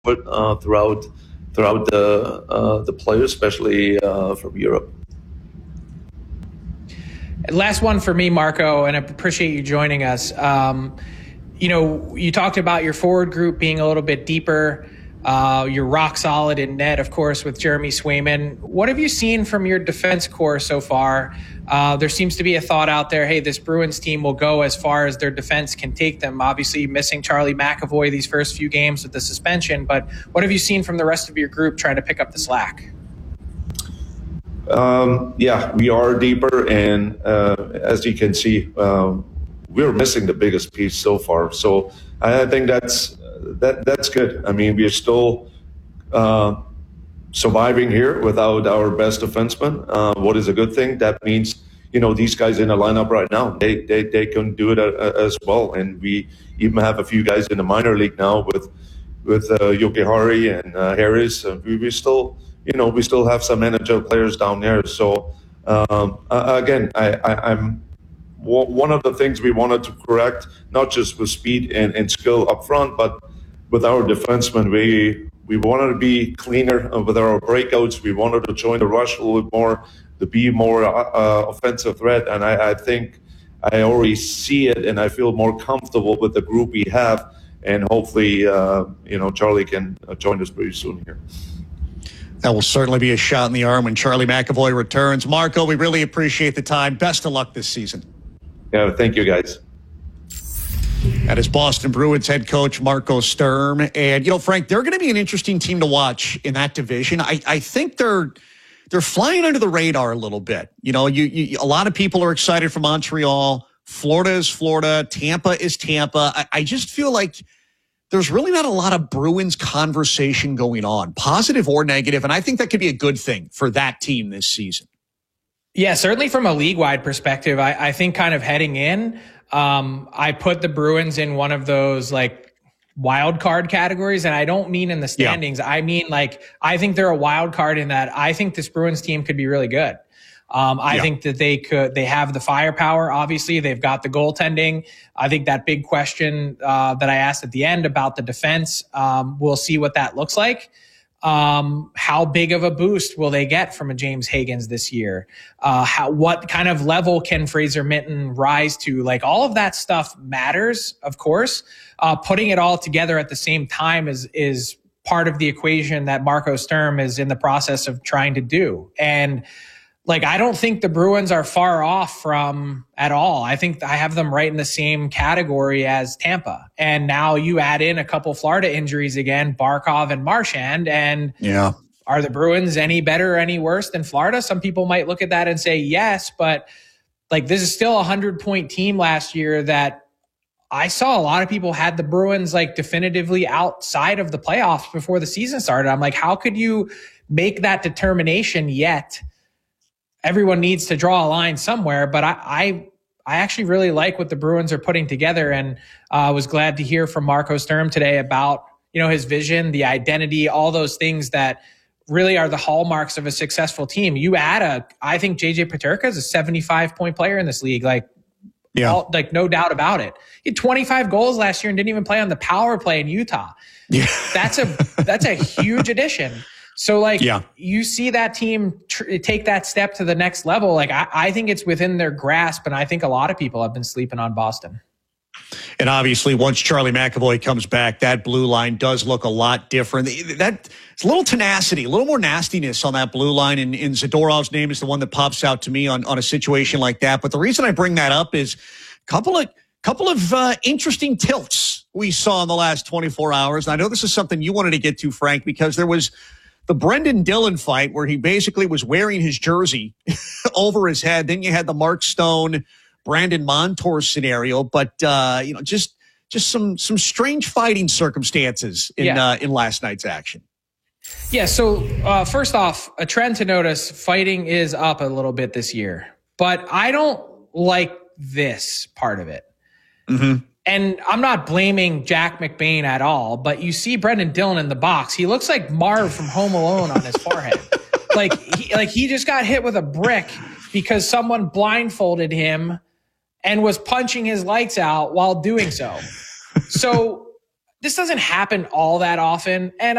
throughout the players, especially from Europe. Last one for me, Marco, and I appreciate you joining us. You talked about your forward group being a little bit deeper. You're rock solid in net, of course, with Jeremy Swayman. What have you seen from your defense core so far? There seems to be a thought out there, hey, this Bruins team will go as far as their defense can take them. Obviously, missing Charlie McAvoy these first few games with the suspension. But what have you seen from the rest of your group trying to pick up the slack? We are deeper, and as you can see, we're missing the biggest piece so far. So I think that's good. I mean, we're still surviving here without our best defenseman. What is a good thing? That means, these guys in the lineup right now, they can do it as well. And we even have a few guys in the minor league now with Jokiharju and Harris. We still have some NHL players down there. So again, I'm one of the things we wanted to correct, not just with speed and skill up front, but with our defensemen, we wanted to be cleaner with our breakouts. We wanted to join the rush a little bit more, to be more offensive threat. And I think I already see it, and I feel more comfortable with the group we have. And hopefully, Charlie can join us pretty soon here. That will certainly be a shot in the arm when Charlie McAvoy returns. Marco, we really appreciate the time. Best of luck this season. Yeah, thank you, guys. That is Boston Bruins head coach Marco Sturm. And, Frank, they're going to be an interesting team to watch in that division. I think they're flying under the radar a little bit. A lot of people are excited for Montreal. Florida is Florida. Tampa is Tampa. I just feel like there's really not a lot of Bruins conversation going on, positive or negative, and I think that could be a good thing for that team this season. Yeah, certainly from a league-wide perspective, I think kind of heading in, I put the Bruins in one of those wild card categories, and I don't mean in the standings. Yeah. I mean I think they're a wild card in that I think this Bruins team could be really good. I think that they have the firepower. Obviously, they've got the goaltending. I think that big question that I asked at the end about the defense, we'll see what that looks like. How big of a boost will they get from a James Higgins this year? What kind of level can Fraser Minten rise to? All of that stuff matters, of course. Putting it all together at the same time is part of the equation that Marco Sturm is in the process of trying to do. And I don't think the Bruins are far off from at all. I think I have them right in the same category as Tampa. And now you add in a couple Florida injuries again, Barkov and Marchand. And are the Bruins any better or any worse than Florida? Some people might look at that and say yes, but this is still a 100-point team last year that I saw a lot of people had the Bruins definitively outside of the playoffs before the season started. I'm how could you make that determination yet? Everyone needs to draw a line somewhere, but I actually really like what the Bruins are putting together, and was glad to hear from Marco Sturm today about his vision, the identity, all those things that really are the hallmarks of a successful team. You add I think JJ Peterka is a 75-point player in this league, no doubt about it. He had 25 goals last year and didn't even play on the power play in Utah. Yeah. That's a huge addition. So, you see that team take that step to the next level. I think it's within their grasp, and I think a lot of people have been sleeping on Boston. And obviously, once Charlie McAvoy comes back, that blue line does look a lot different. That's a little tenacity, a little more nastiness on that blue line, and Zadorov's name is the one that pops out to me on a situation like that. But the reason I bring that up is a couple of interesting tilts we saw in the last 24 hours. And I know this is something you wanted to get to, Frank, because there was the Brendan Dillon fight where he basically was wearing his jersey over his head. Then you had the Mark Stone, Brandon Montour scenario, but just some strange fighting circumstances in last night's action. Yeah. So first off, a trend to notice: fighting is up a little bit this year, but I don't like this part of it. Mm-hmm. And I'm not blaming Jack McBain at all, but you see Brendan Dillon in the box. He looks like Marv from Home Alone on his forehead. He just got hit with a brick because someone blindfolded him and was punching his lights out while doing so. So this doesn't happen all that often. And